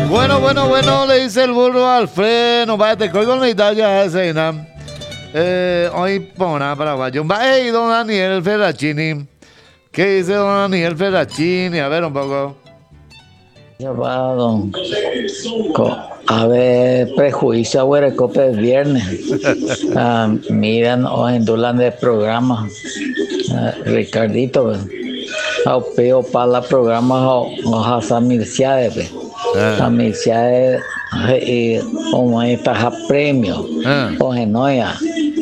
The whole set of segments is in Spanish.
Bueno, le dice el burro al freno, vaya, te colgo en la Italia ese, ¿no? Hoy pona paraguayo. Hey, don Daniel Ferracini. ¿Qué dice don Daniel Ferracini? A ver un poco. Ya va, don. A ver, prejuicio, güey, copa el viernes. Miran o en Dulan de programa. Ricardito, ao peo para la programa o hasa milciade, a milciade y o está premio o genoya.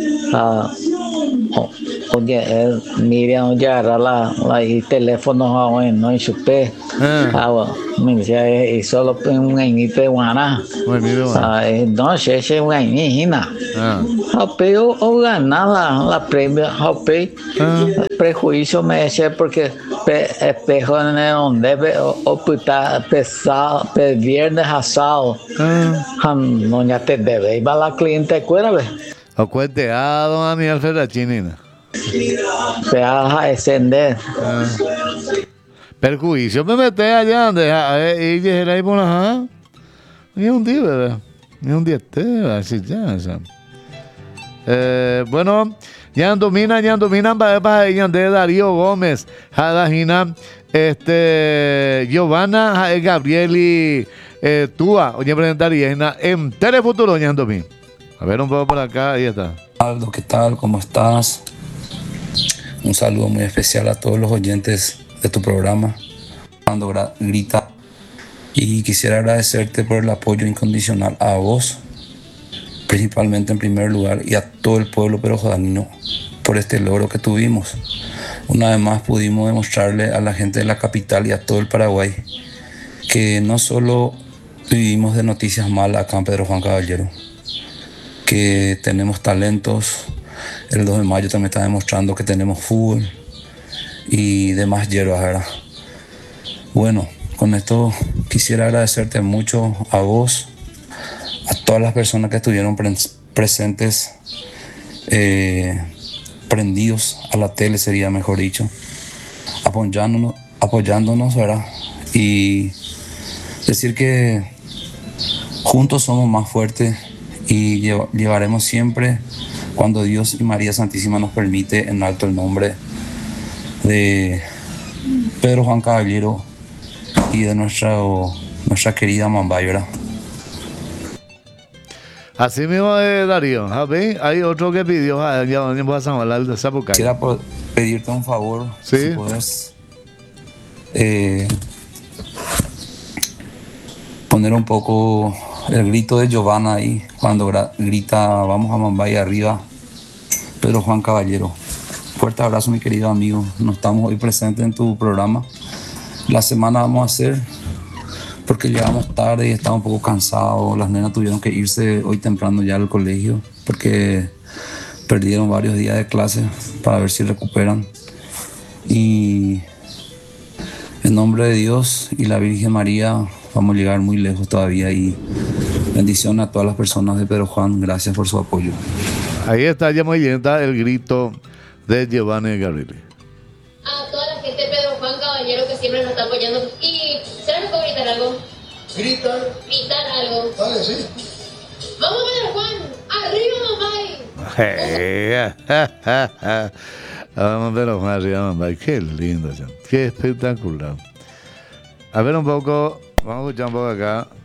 Oye, Miriam ya la y teléfono no en chupe. Me decía y solo un añito de guaná. No sé un añina. Pero o ganar la premio, prejuicio me decía porque espejo en donde o puta pesado, viernes asado. No ya te debe. Y va la cliente cuera, ve. O cuente a don Daniel Ferracini. Te vas a descender. Perjuicio me mete allá donde y dije ahí por la ni un día, ¿verdad? Ni un día así ya. Bueno, ya dominan para de Darío Gómez, Jadajina, Giovanna Gabrieli Túa, oye presentaría en Telefuturo, ya domin. A ver un poco por acá, ahí está. Aldo, ¿qué tal? ¿Cómo estás? Un saludo muy especial a todos los oyentes de tu programa, cuando grita. Y quisiera agradecerte por el apoyo incondicional a vos, principalmente en primer lugar, y a todo el pueblo perojodanino por este logro que tuvimos. Una vez más pudimos demostrarle a la gente de la capital y a todo el Paraguay que no solo vivimos de noticias malas acá en Pedro Juan Caballero, que tenemos talentos. El 2 de mayo también está demostrando que tenemos fútbol y demás hierbas, ¿verdad? Bueno, con esto quisiera agradecerte mucho a vos, a todas las personas que estuvieron presentes, prendidos a la tele, sería mejor dicho, apoyándonos, ¿verdad? Y decir que juntos somos más fuertes y llevaremos siempre, cuando Dios y María Santísima nos permite, en alto el nombre de Pedro Juan Caballero y de nuestra querida Mambay, ¿verdad? Así mismo Darío, hay otro que pidió, ya vamos a hablar de Zapucay. Quisiera pedirte un favor, ¿sí? Si puedes poner un poco el grito de Giovanna ahí, cuando grita vamos a Mambay arriba, Pedro Juan Caballero. Fuerte abrazo, mi querido amigo. No estamos hoy presentes en tu programa. La semana vamos a hacer, porque llegamos tarde y estaba un poco cansado. Las nenas tuvieron que irse hoy temprano ya al colegio porque perdieron varios días de clase para ver si recuperan. Y en nombre de Dios y la Virgen María vamos a llegar muy lejos todavía. Y bendición a todas las personas de Pedro Juan. Gracias por su apoyo. Ahí está ya muy bien, el grito de Giovanni Gabrieli. A toda la gente de Pedro Juan Caballero que siempre nos está apoyando. ¿Y será que puedo gritar algo? Gritar algo. Dale, sí. ¡Vamos, Pedro Juan! ¡Arriba, Mambay! Vamos, Pedro Juan, arriba, Mambay. Qué lindo, qué espectacular. A ver un poco, vamos a escuchar un poco acá.